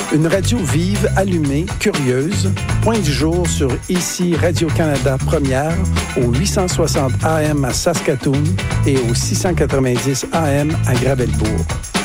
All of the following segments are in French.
Une radio vive, allumée, curieuse. Point du jour sur ici Radio-Canada Première au 860 AM à Saskatoon et au 690 AM à Gravelbourg.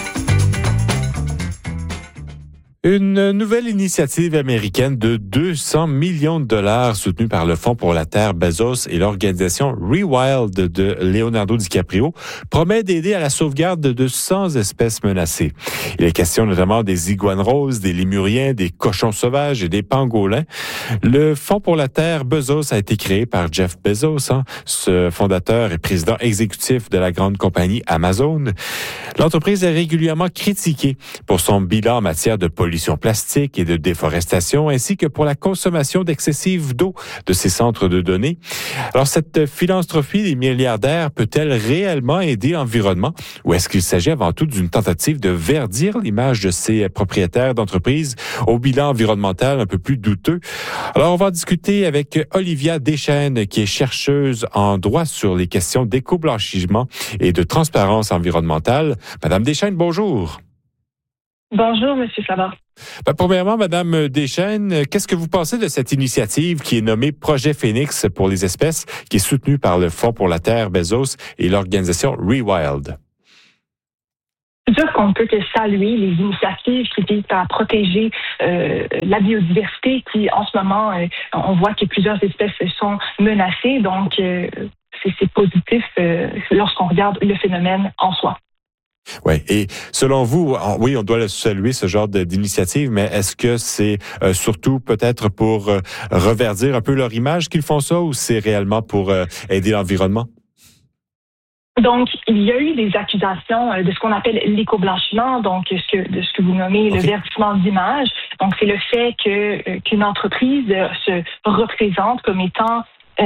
Une nouvelle initiative américaine de 200 millions de dollars soutenue par le Fonds pour la Terre Bezos et l'organisation Rewild de Leonardo DiCaprio promet d'aider à la sauvegarde de 100 espèces menacées. Il est question notamment des iguanes roses, des lémuriens, des cochons sauvages et des pangolins. Le Fonds pour la Terre Bezos a été créé par Jeff Bezos, ce fondateur et président exécutif de la grande compagnie Amazon. L'entreprise est régulièrement critiquée pour son bilan en matière de pollution plastique et de déforestation, ainsi que pour la consommation d'excessive d'eau de ses centres de données. Alors, cette philanthropie des milliardaires peut-elle réellement aider l'environnement, ou est-ce qu'il s'agit avant tout d'une tentative de verdir l'image de ces propriétaires d'entreprises au bilan environnemental un peu plus douteux? Alors, on va discuter avec Olivia Deschênes, qui est chercheuse en droit sur les questions d'éco-blanchiment et de transparence environnementale. Madame Deschênes, bonjour. Bonjour, M. Savard. Premièrement, Madame Deschênes, qu'est-ce que vous pensez de cette initiative qui est nommée Projet Phoenix pour les espèces, qui est soutenue par le Fonds pour la Terre Bezos et l'organisation Rewild? C'est sûr qu'on ne peut que saluer les initiatives qui visent à protéger la biodiversité qui, en ce moment, on voit que plusieurs espèces sont menacées. Donc, c'est positif lorsqu'on regarde le phénomène en soi. Oui, et selon vous, oui, on doit saluer ce genre d'initiative, mais est-ce que c'est surtout peut-être pour reverdir un peu leur image qu'ils font ça, ou c'est réellement pour aider l'environnement? Donc, il y a eu des accusations de ce qu'on appelle l'éco-blanchiment, donc de ce que vous nommez le verdissement d'image. Donc, c'est le fait qu'une entreprise se représente comme étant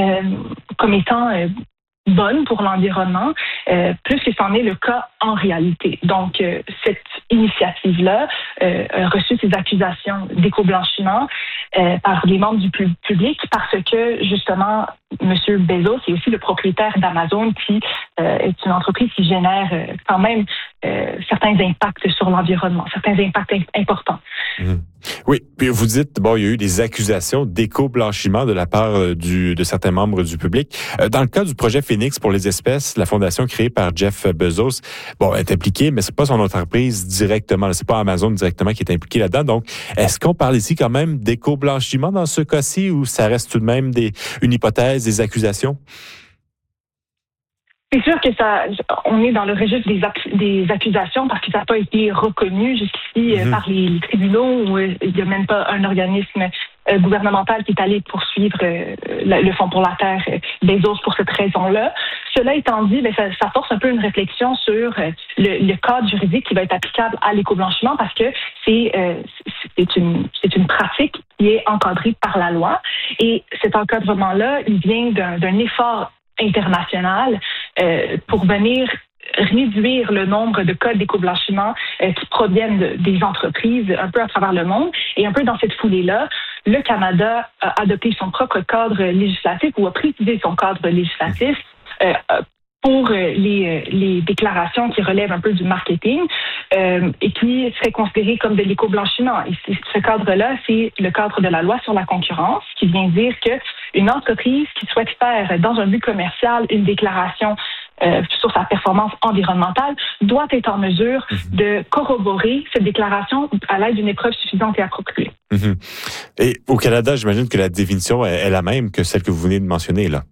bonne pour l'environnement, plus que c'en est le cas en réalité. Donc, cette initiative-là a reçu ces accusations d'éco-blanchiment par les membres du public parce que, justement, M. Bezos est aussi le propriétaire d'Amazon qui est une entreprise qui génère quand même certains impacts sur l'environnement, certains impacts importants. Mmh. Oui, puis vous dites, il y a eu des accusations d'éco-blanchiment de la part de certains membres du public. Dans le cas du projet Phoenix pour les espèces, la fondation créée par Jeff Bezos, est impliquée, mais c'est pas son entreprise directement, c'est pas Amazon directement qui est impliqué là-dedans. Donc, est-ce qu'on parle ici quand même d'éco-blanchiment dans ce cas-ci, ou ça reste tout de même une hypothèse, des accusations? C'est sûr que on est dans le registre des accusations parce que ça n'a pas été reconnu jusqu'ici par les tribunaux, où il n'y a même pas un organisme gouvernemental qui est allé poursuivre le Fonds pour la Terre Bezos pour cette raison-là. Cela étant dit, ça force un peu une réflexion sur le cadre juridique qui va être applicable à l'éco-blanchiment, parce que c'est une pratique qui est encadrée par la loi, et cet encadrement-là, il vient d'un effort international pour venir réduire le nombre de cas d'éco-blanchiment qui proviennent des entreprises un peu à travers le monde. Et un peu dans cette foulée-là, le Canada a adopté son propre cadre législatif, ou a précisé son cadre législatif pour les déclarations qui relèvent un peu du marketing et qui seraient considérées comme de l'éco-blanchiment. Et ce cadre-là, c'est le cadre de la loi sur la concurrence, qui vient dire qu'une entreprise qui souhaite faire dans un but commercial une déclaration sur sa performance environnementale doit être en mesure de corroborer cette déclaration à l'aide d'une épreuve suffisante et appropriée. Et au Canada, j'imagine que la définition est la même que celle que vous venez de mentionner, là.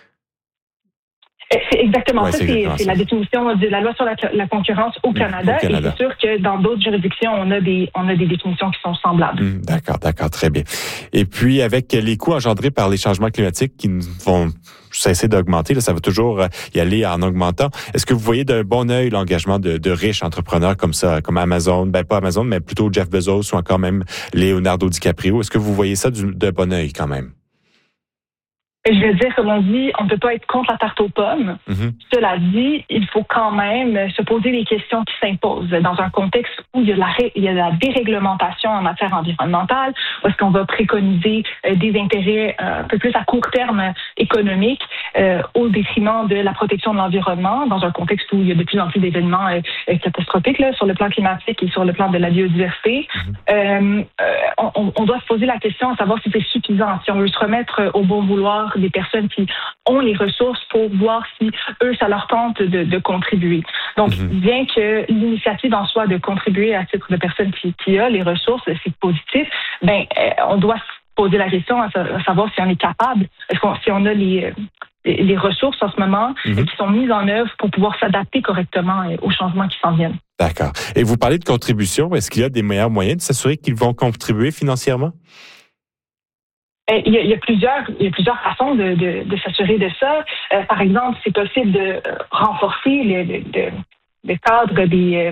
C'est exactement ça. C'est la définition de la loi sur la concurrence au Canada. Et c'est sûr que dans d'autres juridictions, on a des définitions qui sont semblables. D'accord, très bien. Et puis, avec les coûts engendrés par les changements climatiques qui vont cesser d'augmenter, là, ça va toujours y aller en augmentant. Est-ce que vous voyez d'un bon œil l'engagement de riches entrepreneurs comme ça, comme Amazon, pas Amazon, mais plutôt Jeff Bezos ou encore même Leonardo DiCaprio? Est-ce que vous voyez ça de bon œil quand même? Je veux dire, comme on dit, on ne peut pas être contre la tarte aux pommes. Cela dit, il faut quand même se poser les questions qui s'imposent dans un contexte où il y a la déréglementation en matière environnementale, où est-ce qu'on va préconiser des intérêts un peu plus à court terme économiques au détriment de la protection de l'environnement, dans un contexte où il y a de plus en plus d'événements catastrophiques là, sur le plan climatique et sur le plan de la biodiversité. On doit se poser la question à savoir si c'est suffisant, si on veut se remettre au bon vouloir des personnes qui ont les ressources pour voir si eux, ça leur tente de contribuer. Donc, bien que l'initiative en soi de contribuer à titre de personne qui a les ressources, c'est positif, on doit se poser la question à savoir si on est capable, si on a les ressources en ce moment qui sont mises en œuvre pour pouvoir s'adapter correctement aux changements qui s'en viennent. D'accord. Et vous parlez de contribution. Est-ce qu'il y a des meilleurs moyens de s'assurer qu'ils vont contribuer financièrement? Il y a plusieurs façons de s'assurer de ça. Par exemple, c'est possible de renforcer le cadre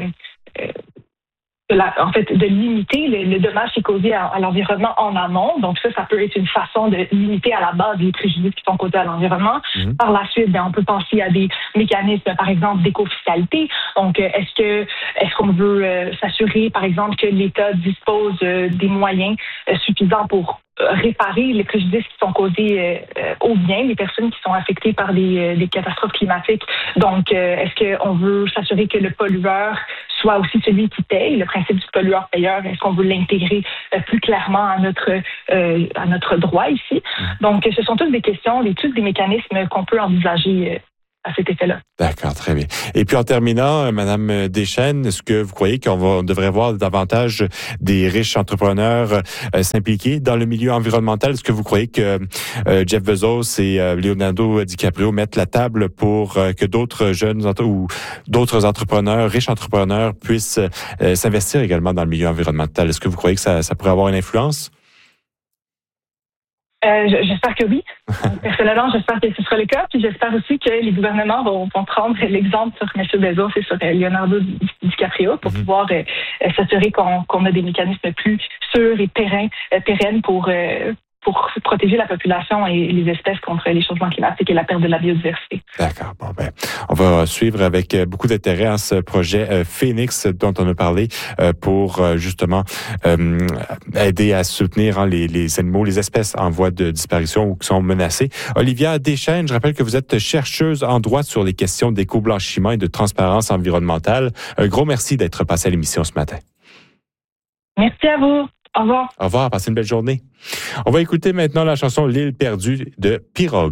de limiter le dommage qui est causé à l'environnement en amont. Donc ça peut être une façon de limiter à la base les préjudices qui sont causés à l'environnement. Par la suite, on peut penser à des mécanismes, par exemple, d'éco-fiscalité. Donc, est-ce qu'on veut s'assurer, par exemple, que l'État dispose des moyens suffisants pour réparer les préjudices qui sont causés aux biens, les personnes qui sont affectées par des catastrophes climatiques. Donc, est-ce qu'on veut s'assurer que le pollueur soit aussi celui qui paye, le principe du pollueur-payeur, est-ce qu'on veut l'intégrer plus clairement à notre droit ici? Donc, ce sont toutes des questions, des mécanismes qu'on peut envisager à cet effet-là. D'accord, très bien. Et puis en terminant, Madame Deschênes, est-ce que vous croyez qu'on devrait voir davantage des riches entrepreneurs s'impliquer dans le milieu environnemental? Est-ce que vous croyez que Jeff Bezos et Leonardo DiCaprio mettent la table pour que d'autres jeunes ou d'autres entrepreneurs, riches entrepreneurs, puissent s'investir également dans le milieu environnemental? Est-ce que vous croyez que ça pourrait avoir une influence? J'espère que oui. Personnellement, j'espère que ce sera le cas. Puis j'espère aussi que les gouvernements vont prendre l'exemple sur M. Bezos et sur Leonardo DiCaprio pour pouvoir s'assurer qu'on a des mécanismes plus sûrs et pérennes pour protéger la population et les espèces contre les changements climatiques et la perte de la biodiversité. D'accord. On va suivre avec beaucoup d'intérêt ce projet Phoenix dont on a parlé pour justement aider à soutenir les animaux, les espèces en voie de disparition ou qui sont menacées. Olivia Deschênes, je rappelle que vous êtes chercheuse en droit sur les questions d'éco-blanchiment et de transparence environnementale. Un gros merci d'être passé à l'émission ce matin. Merci à vous. Au revoir. Au revoir. Passez une belle journée. On va écouter maintenant la chanson L'île perdue de Pirogue.